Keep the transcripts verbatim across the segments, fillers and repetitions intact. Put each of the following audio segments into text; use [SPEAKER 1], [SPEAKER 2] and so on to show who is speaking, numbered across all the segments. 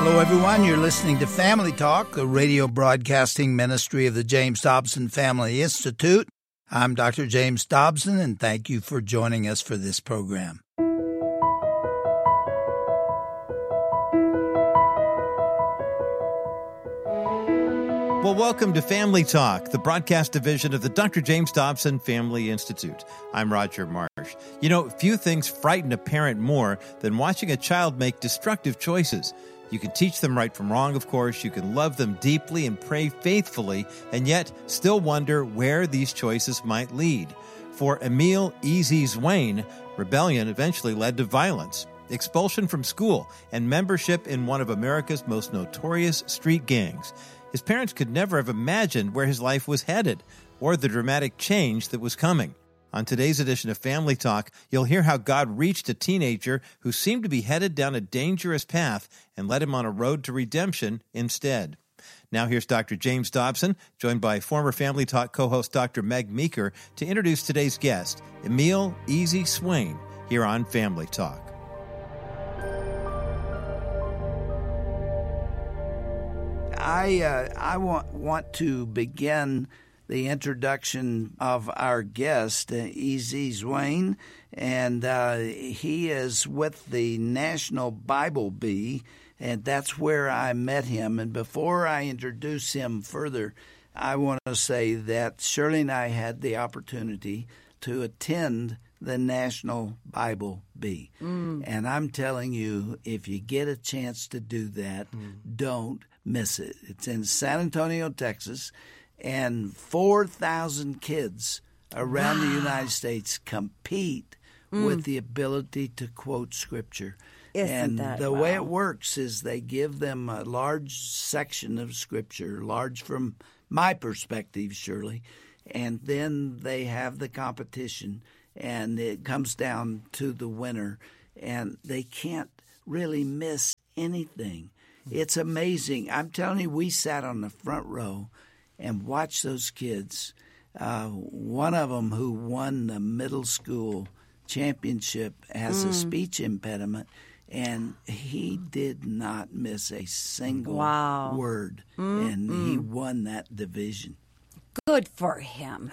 [SPEAKER 1] Hello, everyone. You're listening to Family Talk, the radio broadcasting ministry of the James Dobson Family Institute. I'm Doctor James Dobson, and thank you for joining us for this program.
[SPEAKER 2] Well, welcome to Family Talk, the broadcast division of the Doctor James Dobson Family Institute. I'm Roger Marsh. You know, few things frighten a parent more than watching a child make destructive choices. You can teach them right from wrong, of course. You can love them deeply and pray faithfully, and yet still wonder where these choices might lead. For Emil Easy Zwane, rebellion eventually led to violence, expulsion from school, and membership in one of America's most notorious street gangs. His parents could never have imagined where his life was headed or the dramatic change that was coming. On today's edition of Family Talk, you'll hear how God reached a teenager who seemed to be headed down a dangerous path and led him on a road to redemption instead. Now here's Doctor James Dobson, joined by former Family Talk co-host Doctor Meg Meeker, to introduce today's guest, Emil Easy Zwane, here on Family Talk.
[SPEAKER 1] I uh, I want want to begin the introduction of our guest, uh, Easy Zwane, and uh, he is with the National Bible Bee, and that's where I met him. And before I introduce him further, I want to say that Shirley and I had the opportunity to attend the National Bible Bee. Mm. And I'm telling you, if you get a chance to do that, mm. don't miss it. It's in San Antonio, Texas, and four thousand kids around wow. the United States compete mm. with the ability to quote Scripture.
[SPEAKER 3] Isn't
[SPEAKER 1] and
[SPEAKER 3] that,
[SPEAKER 1] the
[SPEAKER 3] wow.
[SPEAKER 1] way it works is they give them a large section of Scripture, large from my perspective, Shirley, and then they have the competition, and it comes down to the winner, and they can't really miss anything. It's amazing. I'm telling you, we sat on the front row and watched those kids. Uh, one of them who won the middle school championship has mm. a speech impediment, and he did not miss a single
[SPEAKER 3] wow.
[SPEAKER 1] word, mm. and mm. he won that division.
[SPEAKER 3] Good for him.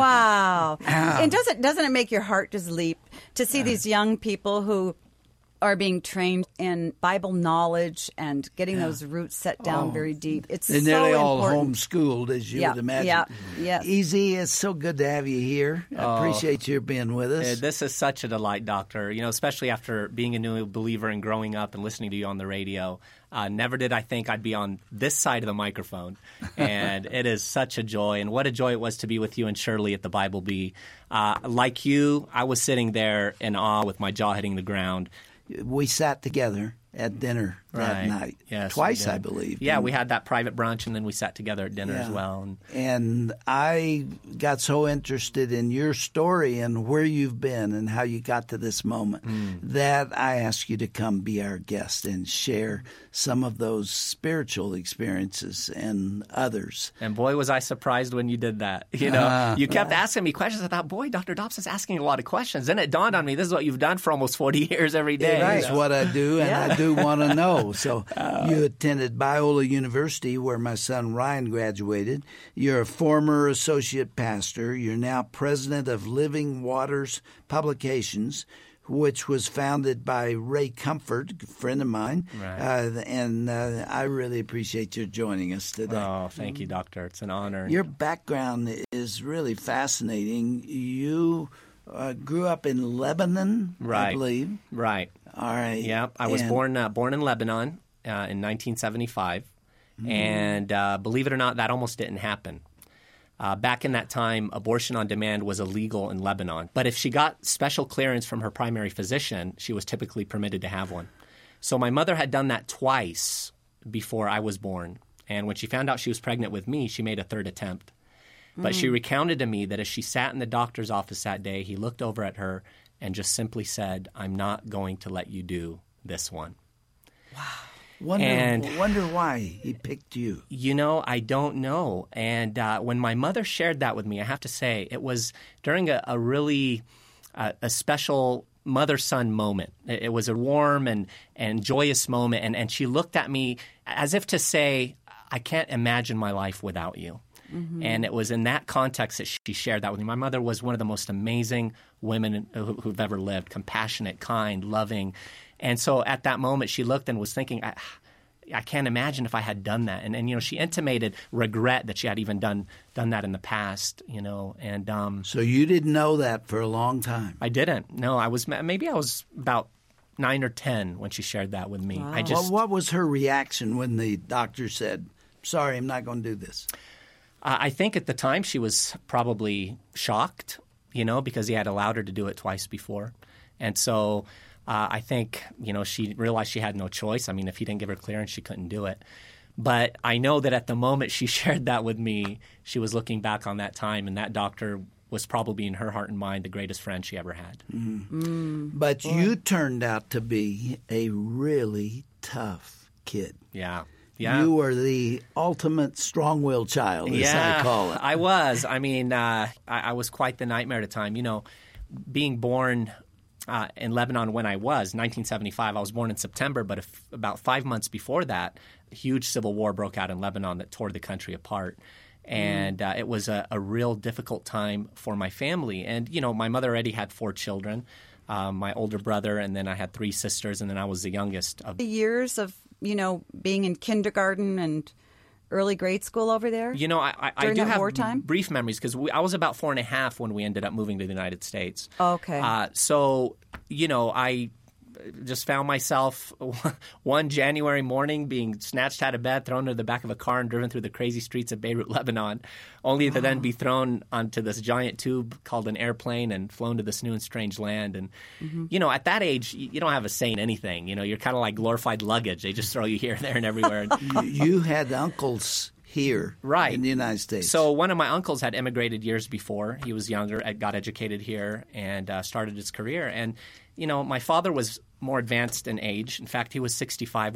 [SPEAKER 3] Wow. And doesn't doesn't it make your heart just leap to see these young people who are being trained in Bible knowledge and getting yeah. those roots set down oh, very deep. It's
[SPEAKER 1] they're
[SPEAKER 3] so
[SPEAKER 1] nearly all
[SPEAKER 3] important.
[SPEAKER 1] homeschooled, as you
[SPEAKER 3] yeah,
[SPEAKER 1] would imagine.
[SPEAKER 3] Yeah, yes.
[SPEAKER 1] Easy, it's so good to have you here. I oh, appreciate you being with us.
[SPEAKER 4] Uh, this is such a delight, Doctor. You know, especially after being a new believer and growing up and listening to you on the radio. Uh, never did I think I'd be on this side of the microphone, and it is such a joy. And what a joy it was to be with you and Shirley at the Bible Bee. Uh, like you, I was sitting there in awe with my jaw hitting the ground.
[SPEAKER 1] We sat together at dinner that
[SPEAKER 4] right.
[SPEAKER 1] night.
[SPEAKER 4] Yes,
[SPEAKER 1] twice, I believe.
[SPEAKER 4] Yeah,
[SPEAKER 1] and,
[SPEAKER 4] we had that private brunch, and then we sat together at dinner
[SPEAKER 1] yeah.
[SPEAKER 4] as well. And,
[SPEAKER 1] and I got so interested in your story and where you've been and how you got to this moment mm. that I asked you to come be our guest and share some of those spiritual experiences and others.
[SPEAKER 4] And boy, was I surprised when you did that. You know, uh, you kept uh, asking me questions. I thought, boy, Doctor Dobson's asking a lot of questions. Then it dawned on me, this is what you've done for almost forty years every day.
[SPEAKER 1] It is
[SPEAKER 4] you know?
[SPEAKER 1] what I do, and
[SPEAKER 3] yeah.
[SPEAKER 1] I do want to know. So uh, you attended Biola University, where my son Ryan graduated. You're a former associate pastor. You're now president of Living Waters Publications, which was founded by Ray Comfort, a friend of mine.
[SPEAKER 4] Right.
[SPEAKER 1] Uh, and uh, I really appreciate you joining us today.
[SPEAKER 4] Oh, thank you, Doctor. It's an honor.
[SPEAKER 1] Your background is really fascinating. You uh, grew up in Lebanon,
[SPEAKER 4] right.
[SPEAKER 1] I believe.
[SPEAKER 4] Right.
[SPEAKER 1] All right.
[SPEAKER 4] Yeah, I was
[SPEAKER 1] and,
[SPEAKER 4] born uh, born in Lebanon uh, in nineteen seventy-five, mm-hmm. and uh, believe it or not, that almost didn't happen. Uh, back in that time, abortion on demand was illegal in Lebanon. But if she got special clearance from her primary physician, she was typically permitted to have one. So my mother had done that twice before I was born. And when she found out she was pregnant with me, she made a third attempt. But mm. she recounted to me that as she sat in the doctor's office that day, he looked over at her and just simply said, "I'm not going to let you do this one."
[SPEAKER 1] Wow. Wonder, and, wonder why he picked you.
[SPEAKER 4] You know, I don't know. And uh, when my mother shared that with me, I have to say, it was during a, a really uh, a special mother-son moment. It, it was a warm and, and joyous moment, and, and she looked at me as if to say, I can't imagine my life without you. Mm-hmm. And it was in that context that she shared that with me. My mother was one of the most amazing women who, who've ever lived, compassionate, kind, loving. And so at that moment, she looked and was thinking, I, I can't imagine if I had done that. And, and, you know, she intimated regret that she had even done done that in the past, you know. And um,
[SPEAKER 1] so you didn't know that for a long time?
[SPEAKER 4] I didn't. No, I was maybe I was about nine or ten when she shared that with me.
[SPEAKER 3] Wow.
[SPEAKER 4] I just,
[SPEAKER 1] well, what was her reaction when the doctor said, sorry, I'm not going to do this?
[SPEAKER 4] Uh, I think at the time she was probably shocked, you know, because he had allowed her to do it twice before. And so uh, I think, you know, she realized she had no choice. I mean, if he didn't give her clearance, she couldn't do it. But I know that at the moment she shared that with me, she was looking back on that time, and that doctor was probably in her heart and mind the greatest friend she ever had.
[SPEAKER 1] Mm-hmm.
[SPEAKER 3] Mm.
[SPEAKER 1] But Boy. You turned out to be a really tough kid.
[SPEAKER 4] Yeah. Yeah.
[SPEAKER 1] You were the ultimate strong-willed child, as
[SPEAKER 4] yeah,
[SPEAKER 1] I call it.
[SPEAKER 4] I was. I mean, uh, I, I was quite the nightmare at the time. You know, being born uh, in Lebanon when I was, nineteen seventy-five, I was born in September, but if, about five months before that, a huge civil war broke out in Lebanon that tore the country apart. And uh, it was a, a real difficult time for my family. And, you know, my mother already had four children, um, my older brother, and then I had three sisters, and then I was the youngest of
[SPEAKER 3] the years of you know, being in kindergarten and early grade school over there?
[SPEAKER 4] You know, I, I, I do
[SPEAKER 3] that
[SPEAKER 4] have
[SPEAKER 3] wartime?
[SPEAKER 4] brief memories because I was about four and a half when we ended up moving to the United States.
[SPEAKER 3] Okay.
[SPEAKER 4] Uh, so, you know, I just found myself one January morning being snatched out of bed, thrown into the back of a car, and driven through the crazy streets of Beirut, Lebanon, only to then be thrown onto this giant tube called an airplane and flown to this new and strange land. And, mm-hmm. you know, at that age, you don't have a say in anything. You know, you're kind of like glorified luggage. They just throw you here, there, and everywhere.
[SPEAKER 1] you, you had uncles here
[SPEAKER 4] right.
[SPEAKER 1] in the United States.
[SPEAKER 4] So one of my uncles had immigrated years before. He was younger, got educated here, and uh, started his career. And, you know, my father was more advanced in age. In fact, he was sixty-five